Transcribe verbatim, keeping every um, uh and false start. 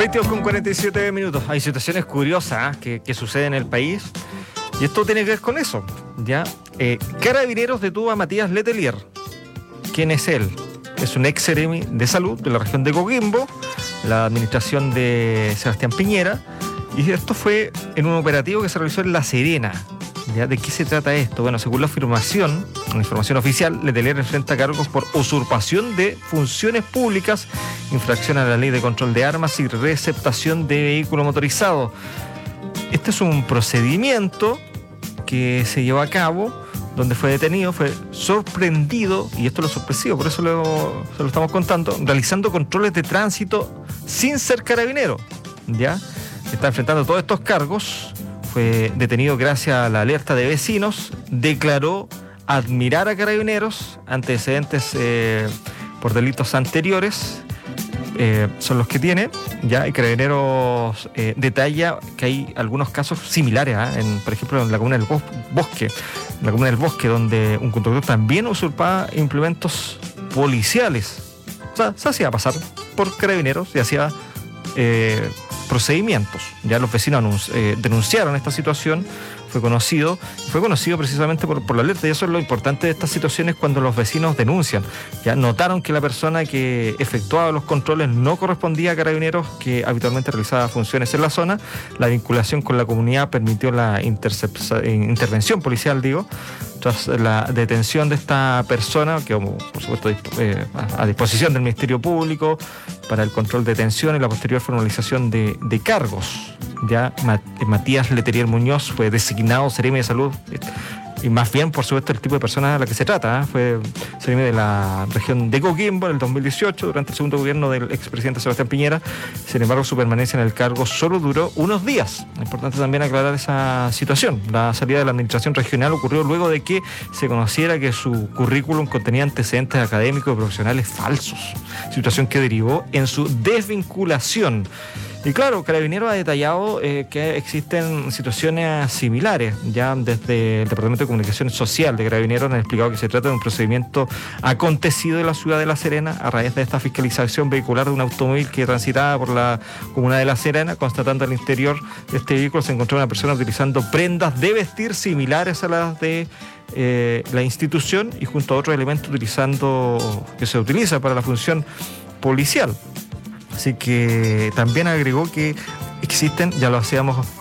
veintidós con cuarenta y siete minutos. Hay situaciones curiosas ¿eh? que, que suceden en el país y esto tiene que ver con eso. ¿Ya? Eh, Carabineros detuvo a Matías Letelier. ¿Quién es él? Es un ex seremi de salud de la región de Coquimbo, la administración de Sebastián Piñera, y esto fue en un operativo que se realizó en La Serena. ¿Ya? ¿De qué se trata esto? Bueno, según la afirmación, la información oficial, Letelier enfrenta cargos por usurpación de funciones públicas, infracción a la ley de control de armas y receptación de vehículo motorizado. Este es un procedimiento que se llevó a cabo, donde fue detenido, fue sorprendido, y esto es lo sorpresivo, por eso lo, se lo estamos contando, realizando controles de tránsito sin ser carabinero. ¿Ya? Está enfrentando todos estos cargos. Fue detenido gracias a la alerta de vecinos, declaró admirar a Carabineros, antecedentes eh, por delitos anteriores, eh, son los que tiene, ya, y Carabineros eh, detalla que hay algunos casos similares, ¿eh? en, por ejemplo, en la comuna del Bosque, en la comuna del Bosque, donde un conductor también usurpaba implementos policiales. O sea, se hacía pasar por Carabineros y hacía eh, procedimientos. Ya los vecinos anunci- eh, denunciaron esta situación, fue conocido, fue conocido precisamente por, por la alerta, y eso es lo importante de estas situaciones cuando los vecinos denuncian. Ya notaron que la persona que efectuaba los controles no correspondía a Carabineros, que habitualmente realizaba funciones en la zona. La vinculación con la comunidad permitió la intercep- intervención policial, digo, tras la detención de esta persona, que por supuesto eh, a disposición del Ministerio Público para el control de detención y la posterior formalización de, de cargos. Ya Matías Letelier Muñoz fue designado seremi de salud, y más bien, por supuesto, el tipo de persona a la que se trata, ¿eh? Fue seremi de la región de Coquimbo en el dos mil dieciocho, durante el segundo gobierno del expresidente Sebastián Piñera. Sin embargo, su permanencia en el cargo solo duró unos días. Es importante también aclarar esa situación. La salida de la administración regional ocurrió luego de que se conociera que su currículum contenía antecedentes académicos y profesionales falsos, situación que derivó en su desvinculación. Y claro, Carabineros ha detallado eh, que existen situaciones similares. Ya desde el Departamento de Comunicación Social de Carabineros han explicado que se trata de un procedimiento acontecido en la ciudad de La Serena a raíz de esta fiscalización vehicular de un automóvil que transitaba por la comuna de La Serena. Constatando al interior de este vehículo se encontró una persona utilizando prendas de vestir similares a las de eh, la institución, y junto a otros elementos utilizando que se utiliza para la función policial. Así que también agregó que existen, ya lo hacíamos